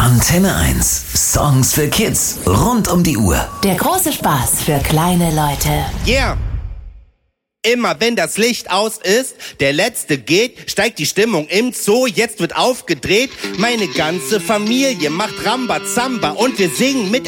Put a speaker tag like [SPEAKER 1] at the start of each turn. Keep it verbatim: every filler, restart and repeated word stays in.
[SPEAKER 1] Antenne eins. Songs für Kids. Rund um die Uhr.
[SPEAKER 2] Der große Spaß für kleine Leute.
[SPEAKER 3] Yeah! Immer wenn das Licht aus ist, der Letzte geht, steigt die Stimmung im Zoo, jetzt wird aufgedreht. Meine ganze Familie macht Rambazamba und wir singen mit